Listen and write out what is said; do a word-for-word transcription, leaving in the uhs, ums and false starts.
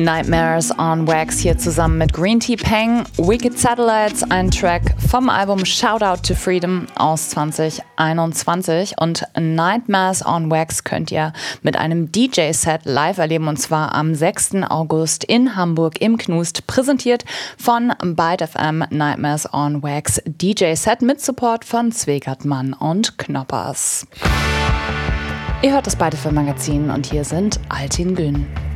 Nightmares on Wax hier zusammen mit Green Tea Peng. Wicked Satellites, ein Track vom Album Shout Out to Freedom aus zwanzig einundzwanzig. Und Nightmares on Wax könnt ihr mit einem D J-Set live erleben, und zwar am sechsten August in Hamburg im Knust, präsentiert von Byte F M. Nightmares on Wax D J-Set mit Support von Zwegertmann und Knoppers. Ihr hört das Byte F M Magazin und hier sind Altin Gün.